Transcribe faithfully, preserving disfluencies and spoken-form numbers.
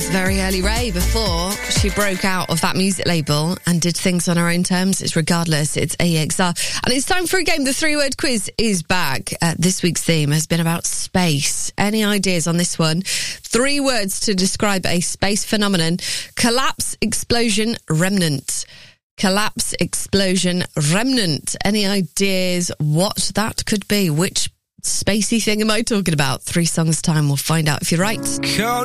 very early Ray before she broke out of that music label and did things on her own terms. It's Regardless. It's A X R. And it's time for a game. The three-word quiz is back. Uh, this week's theme has been about space. Any ideas on this one? Three words to describe a space phenomenon. Collapse, explosion, remnant. Collapse, explosion, remnant. Any ideas what that could be? Which spacey thing am I talking about? Three songs time, we'll find out if you're right. Call